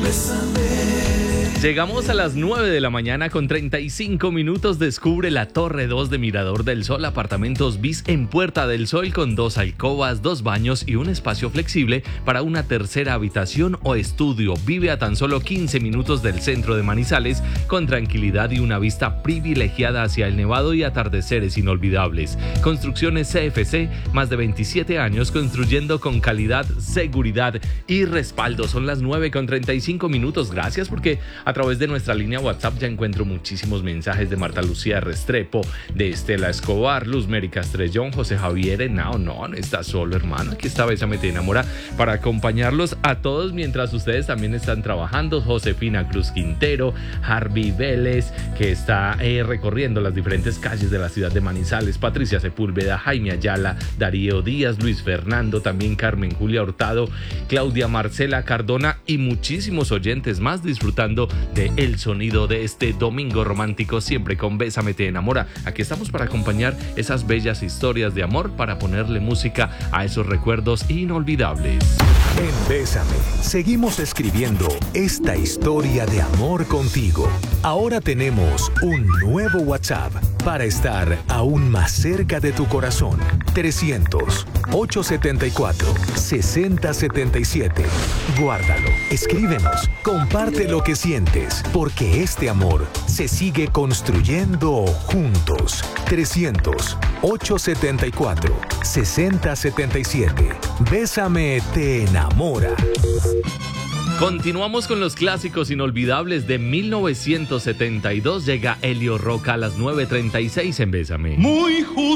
Llegamos a las 9 de la mañana con 35 minutos. Descubre la Torre 2 de Mirador del Sol, apartamentos bis en Puerta del Sol con 2 alcobas, 2 baños y un espacio flexible para una tercera habitación o estudio. Vive a tan solo 15 minutos del centro de Manizales con tranquilidad y una vista privilegiada hacia el Nevado y atardeceres inolvidables. Construcciones CFC, más de 27 años construyendo con calidad, seguridad y respaldo. Son las 9 con 35 minutos. Gracias porque a través de nuestra línea WhatsApp ya encuentro muchísimos mensajes de Marta Lucía Restrepo, de Estela Escobar, Luz Mary Castrellón, José Javier Henao. No está solo, hermano. Aquí está Bésame Te Enamora para acompañarlos a todos mientras ustedes también están trabajando. Josefina Cruz Quintero, Harvey Vélez, que está recorriendo las diferentes calles de la ciudad de Manizales, Patricia Sepúlveda, Jaime Ayala, Darío Díaz, Luis Fernando, también Carmen Julia Hurtado, Claudia Marcela Cardona y muchísimos oyentes más disfrutando de el sonido de este domingo romántico, siempre con Bésame Te Enamora. Aquí estamos para acompañar esas bellas historias de amor, para ponerle música a esos recuerdos inolvidables. En Bésame seguimos escribiendo esta historia de amor contigo. Ahora tenemos un nuevo WhatsApp para estar aún más cerca de tu corazón. 300-874-6077. Guárdalo, escríbenos, comparte lo que sientes, porque este amor se sigue construyendo juntos. 300-874-6077. Bésame Te Enamora. Continuamos con los clásicos inolvidables de 1972. Llega Elio Roca a las 9:36 en Bésame. Muy juntos.